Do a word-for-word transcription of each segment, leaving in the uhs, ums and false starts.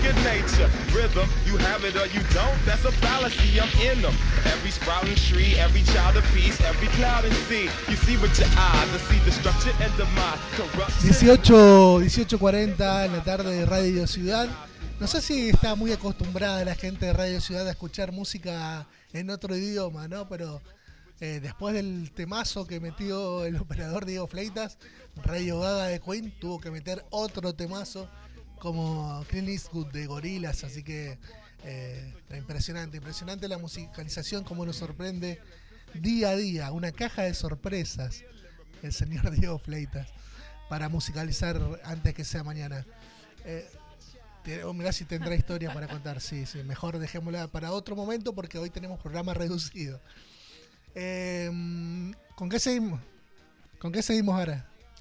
your nature. Rhythm, you have it or you don't, that's a fallacy, I'm in them. Every sprouting tree, every child of peace, every cloud and sea. You see with your eyes, I see destruction and demise, corruption. dieciocho, dieciocho cuarenta en la tarde de Radio Ciudad. No sé si está muy acostumbrada la gente de Radio Ciudad a escuchar música en otro idioma, ¿no? Pero eh, después del temazo que metió el operador Diego Fleitas, Radio Gaga de Queen tuvo que meter otro temazo como Clint Eastwood de Gorillaz, así que eh, impresionante, impresionante la musicalización, como nos sorprende día a día, una caja de sorpresas el señor Diego Fleitas para musicalizar antes que sea mañana. Eh, Oh, mirá si tendrá historia para contar. Sí, sí, mejor dejémosla para otro momento porque hoy tenemos programa reducido. Eh, ¿Con qué seguimos? ¿Con qué seguimos ahora?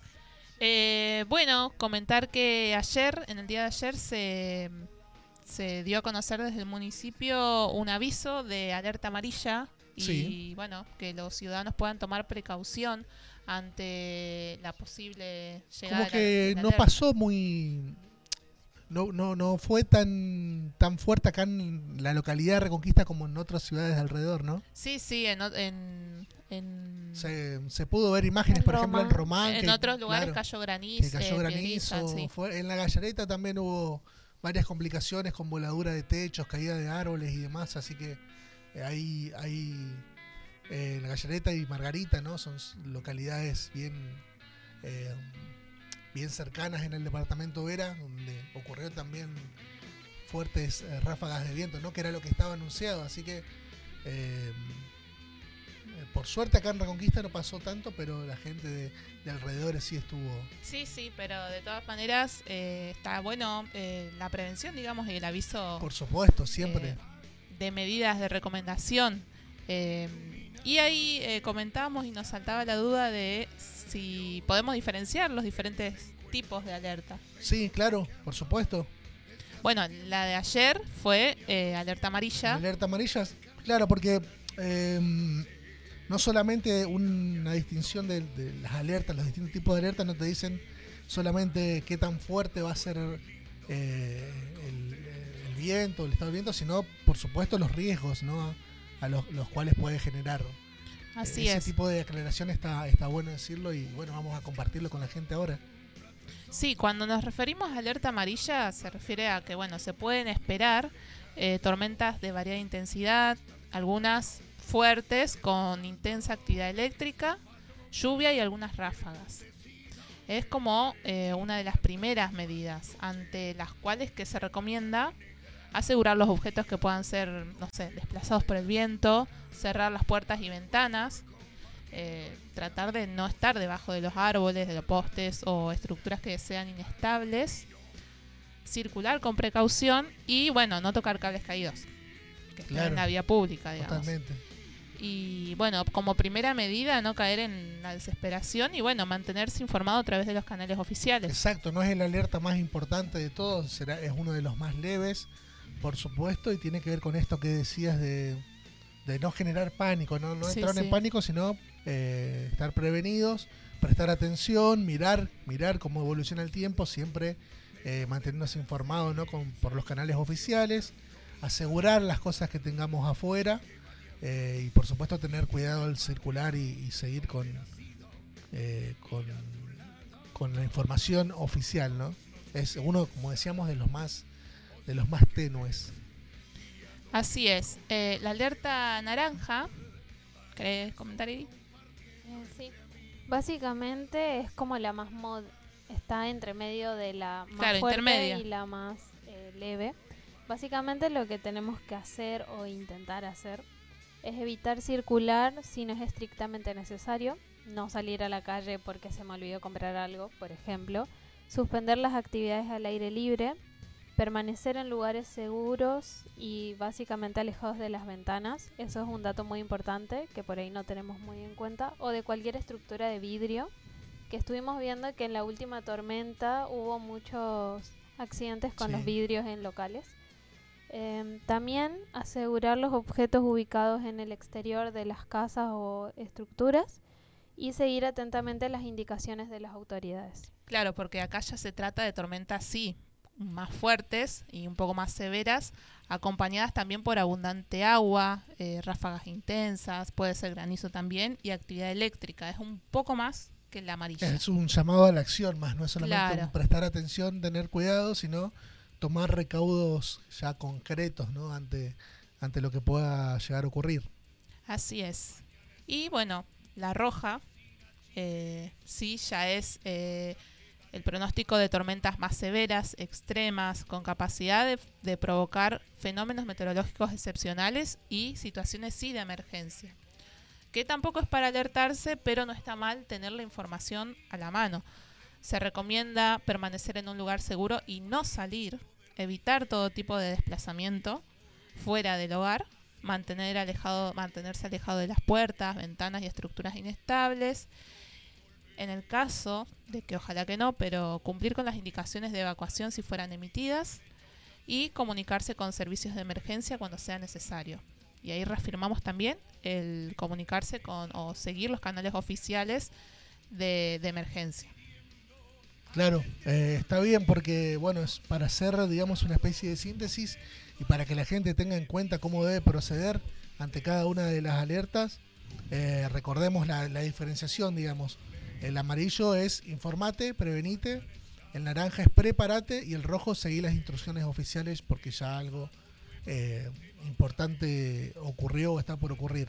Eh, bueno, comentar que ayer, en el día de ayer, se, se dio a conocer desde el municipio un aviso de alerta amarilla y Sí. bueno, que los ciudadanos puedan tomar precaución ante la posible llegada Como de la, que de la no alerta. pasó muy... No, no, no fue tan tan fuerte acá en la localidad de Reconquista como en otras ciudades de alrededor, ¿no? Sí, sí, en, o- en, en, Se, se pudo ver imágenes, En por ejemplo, en Román. Román. en que, otros lugares claro, cayó granizo, que cayó eh, granizo. piedriza, sí. Fue, en la Gallareta también hubo varias complicaciones con voladura de techos, caída de árboles y demás, así que eh, ahí, ahí eh, la Gallareta y Margarita, ¿no? Son s- localidades bien, eh, bien cercanas en el departamento Vera, donde ocurrió también fuertes eh, ráfagas de viento, ¿no? Que era lo que estaba anunciado, así que eh, eh, por suerte acá en Reconquista no pasó tanto, pero la gente de, de alrededores sí estuvo. Sí, sí, pero de todas maneras eh, está bueno eh, la prevención, digamos, y el aviso Por supuesto, siempre. eh, de medidas de recomendación. Eh, y ahí eh, comentábamos y nos saltaba la duda de si podemos diferenciar los diferentes tipos de alerta. Sí, claro, por supuesto. Bueno, la de ayer fue eh, alerta amarilla. Alerta amarilla, claro, porque eh, no solamente una distinción de, de las alertas, los distintos tipos de alertas no te dicen solamente qué tan fuerte va a ser eh, el, el viento, el estado del viento, sino por supuesto los riesgos, ¿no? A los, los cuales puede generar. Así Ese es. tipo de aclaración está, está bueno decirlo y bueno, vamos a compartirlo con la gente ahora. Sí, cuando nos referimos a alerta amarilla se refiere a que, bueno, se pueden esperar eh, tormentas de variada intensidad, algunas fuertes con intensa actividad eléctrica, lluvia y algunas ráfagas. Es como eh, una de las primeras medidas ante las cuales que se recomienda asegurar los objetos que puedan ser, no sé, desplazados por el viento, cerrar las puertas y ventanas, eh, tratar de no estar debajo de los árboles, de los postes o estructuras que sean inestables, circular con precaución y, bueno, no tocar cables caídos, que estén Claro. en la vía pública, digamos. Totalmente. Y, bueno, como primera medida, no caer en la desesperación y, bueno, mantenerse informado a través de los canales oficiales. Exacto, no es el alerta más importante de todos, será, es uno de los más leves, por supuesto, y tiene que ver con esto que decías de, de no generar pánico, no, no Sí, entrar sí. en pánico, sino eh, estar prevenidos, prestar atención, mirar, mirar cómo evoluciona el tiempo, siempre eh, mantenernos informados, ¿no? Con, por los canales oficiales, asegurar las cosas que tengamos afuera eh, y por supuesto tener cuidado al circular y, y seguir con, eh, con con la información oficial, ¿no? Es uno, como decíamos, de los más de los más tenues. Así es. Eh, la alerta naranja, ¿querés comentar ahí? Eh, sí. Básicamente es como la más mod, está entre medio de la más Claro, fuerte intermedia. y la más eh, leve. Básicamente lo que tenemos que hacer o intentar hacer es evitar circular si no es estrictamente necesario, no salir a la calle porque se me olvidó comprar algo, por ejemplo, suspender las actividades al aire libre, permanecer en lugares seguros y básicamente alejados de las ventanas. Eso es un dato muy importante que por ahí no tenemos muy en cuenta. O de cualquier estructura de vidrio, que estuvimos viendo que en la última tormenta hubo muchos accidentes con Sí. los vidrios en locales. Eh, también asegurar los objetos ubicados en el exterior de las casas o estructuras y seguir atentamente las indicaciones de las autoridades. Claro, porque acá ya se trata de tormenta, sí, más fuertes y un poco más severas, acompañadas también por abundante agua, eh, ráfagas intensas, puede ser granizo también, y actividad eléctrica. Es un poco más que la amarilla. Es un llamado a la acción más, no es solamente Claro. un prestar atención, tener cuidado, sino tomar recaudos ya concretos, ¿no? ante, ante lo que pueda llegar a ocurrir. Así es. Y bueno, la roja, eh, sí, ya es eh, el pronóstico de tormentas más severas, extremas, con capacidad de, de provocar fenómenos meteorológicos excepcionales y situaciones sí de emergencia. Que tampoco es para alertarse, pero no está mal tener la información a la mano. Se recomienda permanecer en un lugar seguro y no salir, evitar todo tipo de desplazamiento fuera del hogar, mantener alejado, mantenerse alejado de las puertas, ventanas y estructuras inestables. En el caso de que ojalá que no, pero cumplir con las indicaciones de evacuación si fueran emitidas y comunicarse con servicios de emergencia cuando sea necesario. Y ahí reafirmamos también el comunicarse con o seguir los canales oficiales de, de emergencia. Claro, eh, está bien porque, bueno, es para hacer, digamos, una especie de síntesis y para que la gente tenga en cuenta cómo debe proceder ante cada una de las alertas. Eh, recordemos la, la diferenciación, digamos. El amarillo es informate, prevenite, el naranja es prepárate y el rojo seguí las instrucciones oficiales porque ya algo eh, importante ocurrió o está por ocurrir.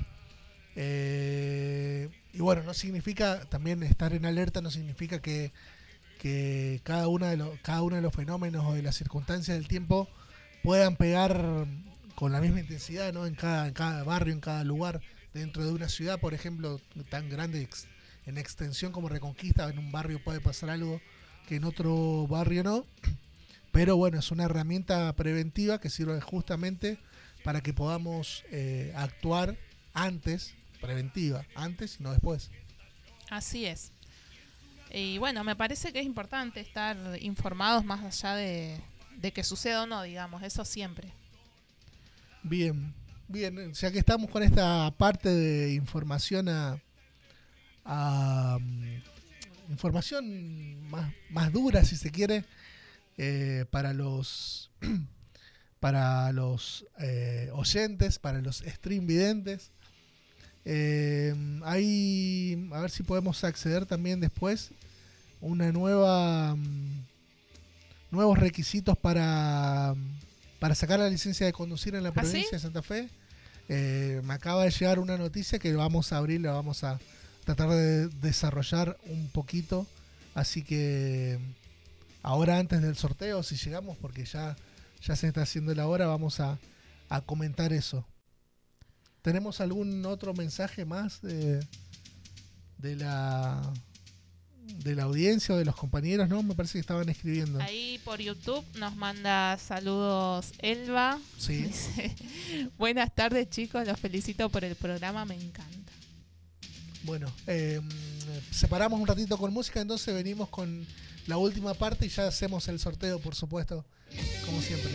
Eh, y bueno, no significa, también estar en alerta no significa que, que cada, una de los, cada uno de los fenómenos o de las circunstancias del tiempo puedan pegar con la misma intensidad, ¿no? en, cada, en cada barrio, en cada lugar, dentro de una ciudad, por ejemplo, tan grande en extensión como Reconquista. En un barrio puede pasar algo que en otro barrio no, pero bueno, es una herramienta preventiva que sirve justamente para que podamos eh, actuar antes, preventiva, antes y no después. Así es. Y bueno, me parece que es importante estar informados más allá de, de que suceda o no, digamos, eso siempre. Bien, bien, ya que estamos con esta parte de información a, a um, información más, más dura, si se quiere, eh, para los para los eh, oyentes, para los stream videntes. Eh, hay, a ver si podemos acceder también después una nueva um, nuevos requisitos para para sacar la licencia de conducir en la provincia ¿Ah, sí? de Santa Fe. Eh, me acaba de llegar una noticia que vamos a abrir, la vamos a tratar de desarrollar un poquito, así que ahora antes del sorteo, si llegamos, porque ya, ya se está haciendo la hora, vamos a, a comentar eso. ¿Tenemos algún otro mensaje más de, de la de la audiencia o de los compañeros? No, me parece que estaban escribiendo. Ahí por YouTube nos manda saludos Elba. Sí. Dice, buenas tardes chicos, los felicito por el programa, me encanta. Bueno, eh, separamos un ratito con música, entonces venimos con la última parte y ya hacemos el sorteo, por supuesto, como siempre.